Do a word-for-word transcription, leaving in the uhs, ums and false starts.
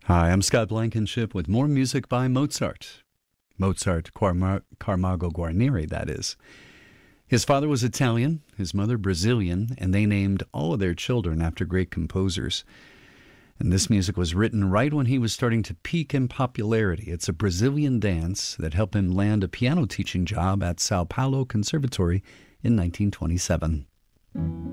Hi, I'm Scott Blankenship with more music by Mozart. Mozart Carma- Camargo Guarneri, that is. His father was Italian, his mother Brazilian, and they named all of their children after great composers. And this music was written right when he was starting to peak in popularity. It's a Brazilian dance that helped him land a piano teaching job at Sao Paulo Conservatory in nineteen twenty-seven.